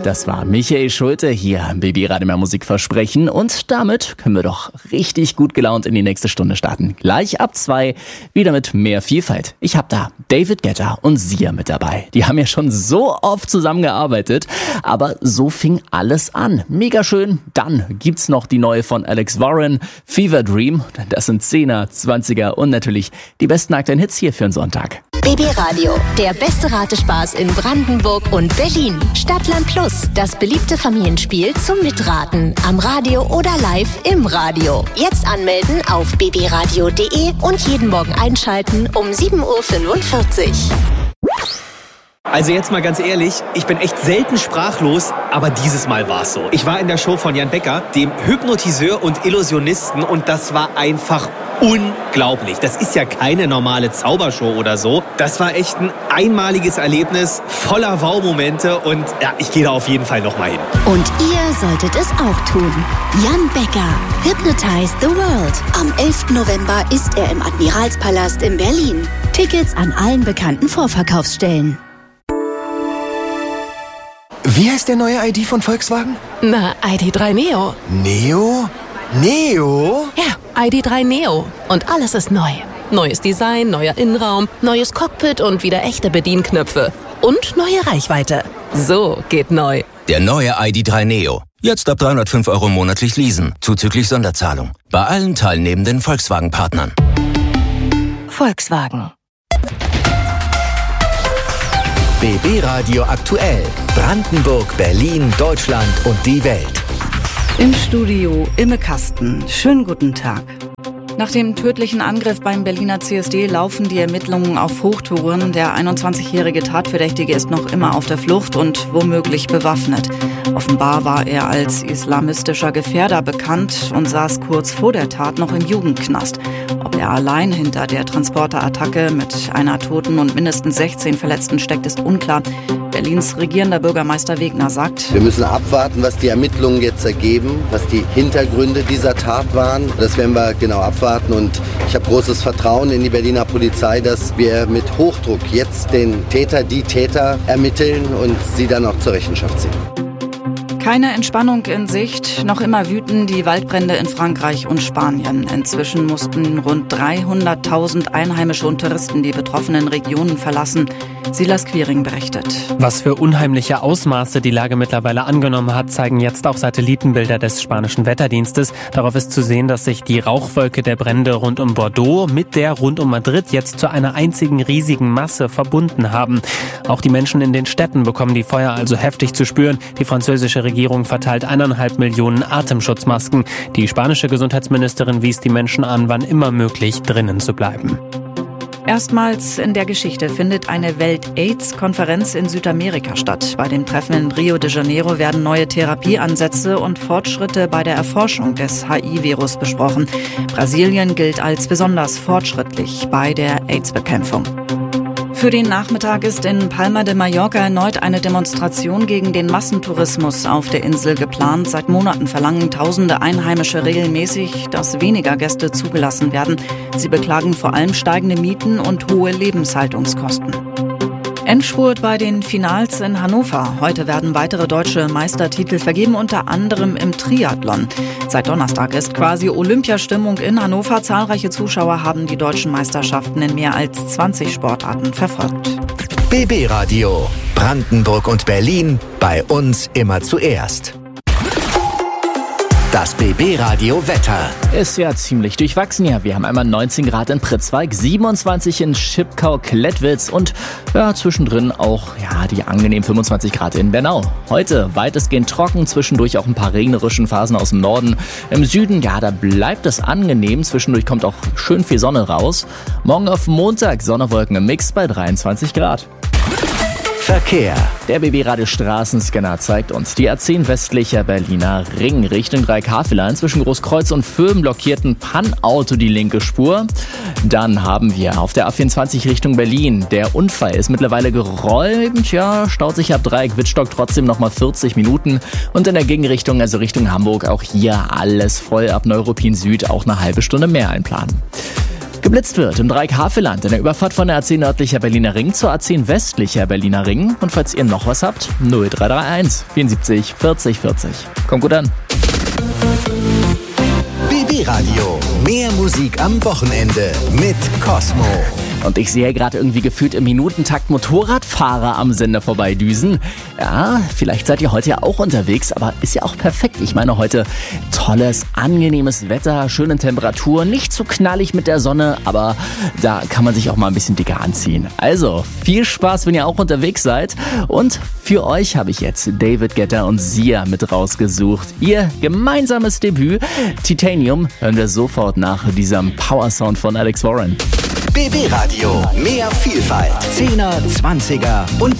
Das war Michael Schulte hier im BB-Radio Mehr Musik versprechen. Und damit können wir doch richtig gut gelaunt in die nächste Stunde starten. Gleich ab 2 wieder mit mehr Vielfalt. Ich habe da David Guetta und Sia mit dabei. Die haben ja schon so oft zusammengearbeitet, aber so fing alles an. Mega schön. Dann gibt's noch die neue von Alex Warren, Fever Dream. Das sind 10er, 20er und natürlich die besten aktuellen Hits hier für den Sonntag. BB Radio, der beste Ratespaß in Brandenburg und Berlin. Stadtland Plus, das beliebte Familienspiel zum Mitraten. Am Radio oder live im Radio. Jetzt anmelden auf bbradio.de und jeden Morgen einschalten um 7.45 Uhr. Also jetzt mal ganz ehrlich, ich bin echt selten sprachlos, aber dieses Mal war es so. Ich war in der Show von Jan Becker, dem Hypnotiseur und Illusionisten, und das war einfach unglaublich. Das ist ja keine normale Zaubershow oder so. Das war echt ein einmaliges Erlebnis, voller Wow-Momente, und ja, ich gehe da auf jeden Fall nochmal hin. Und ihr solltet es auch tun. Jan Becker, Hypnotize the World. Am 11. November ist er im Admiralspalast in Berlin. Tickets an allen bekannten Vorverkaufsstellen. Wie heißt der neue ID von Volkswagen? Na, ID.3 Neo. Neo? Neo? Ja, ID.3 Neo. Und alles ist neu. Neues Design, neuer Innenraum, neues Cockpit und wieder echte Bedienknöpfe. Und neue Reichweite. So geht neu. Der neue ID.3 Neo. Jetzt ab 305 € monatlich leasen, zuzüglich Sonderzahlung. Bei allen teilnehmenden Volkswagen-Partnern. Volkswagen. BB Radio aktuell. Brandenburg, Berlin, Deutschland und die Welt. Im Studio Imme Kasten. Schönen guten Tag. Nach dem tödlichen Angriff beim Berliner CSD laufen die Ermittlungen auf Hochtouren. Der 21-jährige Tatverdächtige ist noch immer auf der Flucht und womöglich bewaffnet. Offenbar war er als islamistischer Gefährder bekannt und saß kurz vor der Tat noch im Jugendknast. Ob er allein hinter der Transporterattacke mit einer Toten und mindestens 16 Verletzten steckt, ist unklar. Berlins regierender Bürgermeister Wegner sagt: Wir müssen abwarten, was die Ermittlungen jetzt ergeben, was die Hintergründe dieser Tat waren. Das werden wir genau abwarten, und ich habe großes Vertrauen in die Berliner Polizei, dass wir mit Hochdruck jetzt den Täter, die Täter ermitteln und sie dann auch zur Rechenschaft ziehen. Keine Entspannung in Sicht. Noch immer wüten die Waldbrände in Frankreich und Spanien. Inzwischen mussten rund 300.000 Einheimische und Touristen die betroffenen Regionen verlassen. Silas Quiring berichtet. Was für unheimliche Ausmaße die Lage mittlerweile angenommen hat, zeigen jetzt auch Satellitenbilder des spanischen Wetterdienstes. Darauf ist zu sehen, dass sich die Rauchwolke der Brände rund um Bordeaux mit der rund um Madrid jetzt zu einer einzigen riesigen Masse verbunden haben. Auch die Menschen in den Städten bekommen die Feuer also heftig zu spüren. Die französische Regierung verteilt 1,5 Millionen Atemschutzmasken. Die spanische Gesundheitsministerin wies die Menschen an, wann immer möglich drinnen zu bleiben. Erstmals in der Geschichte findet eine Welt-AIDS-Konferenz in Südamerika statt. Bei dem Treffen in Rio de Janeiro werden neue Therapieansätze und Fortschritte bei der Erforschung des HIV-Virus besprochen. Brasilien gilt als besonders fortschrittlich bei der AIDS-Bekämpfung. Für den Nachmittag ist in Palma de Mallorca erneut eine Demonstration gegen den Massentourismus auf der Insel geplant. Seit Monaten verlangen tausende Einheimische regelmäßig, dass weniger Gäste zugelassen werden. Sie beklagen vor allem steigende Mieten und hohe Lebenshaltungskosten. Endspurt bei den Finals in Hannover. Heute werden weitere deutsche Meistertitel vergeben, unter anderem im Triathlon. Seit Donnerstag ist quasi Olympiastimmung in Hannover. Zahlreiche Zuschauer haben die deutschen Meisterschaften in mehr als 20 Sportarten verfolgt. BB Radio. Brandenburg und Berlin. Bei uns immer zuerst. Das BB Radio Wetter. Ist ja ziemlich durchwachsen, ja. Wir haben einmal 19 Grad in Pritzwalk, 27 in Schipkau-Klettwitz und ja, zwischendrin auch die angenehmen 25 Grad in Bernau. Heute weitestgehend trocken, zwischendurch auch ein paar regnerischen Phasen aus dem Norden. Im Süden, da bleibt es angenehm. Zwischendurch kommt auch schön viel Sonne raus. Morgen auf Montag, Sonne-Wolken im Mix bei 23 Grad. Verkehr. Der BB-Radio Straßenscanner zeigt uns die A10 westlicher Berliner Ring Richtung 3K zwischen Großkreuz und Vöben blockierten Pannauto die linke Spur. Dann haben wir auf der A24 Richtung Berlin. Der Unfall ist mittlerweile geräumt. Ja, staut sich ab Dreieck Wittstock trotzdem nochmal 40 Minuten. Und in der Gegenrichtung, also Richtung Hamburg, auch hier alles voll ab Neuruppin Süd, auch eine halbe Stunde mehr einplanen. Geblitzt wird im 3K-Land in der Überfahrt von der A10 nördlicher Berliner Ring zur A10 westlicher Berliner Ring. Und falls ihr noch was habt, 0331 74 40 40. Kommt gut an. BB Radio. Mehr Musik am Wochenende mit Cosmo. Und ich sehe gerade irgendwie gefühlt im Minutentakt Motorradfahrer am Sender vorbeidüsen. Ja, vielleicht seid ihr heute ja auch unterwegs, aber ist ja auch perfekt. Ich meine, heute tolles, angenehmes Wetter, schöne Temperatur, nicht zu knallig mit der Sonne, aber da kann man sich auch mal ein bisschen dicker anziehen. Also, viel Spaß, wenn ihr auch unterwegs seid. Und für euch habe ich jetzt David Guetta und Sia mit rausgesucht. Ihr gemeinsames Debüt, Titanium, hören wir sofort nach diesem Power-Sound von Alex Warren. BB Radio. Mehr Vielfalt. 10er, 20er und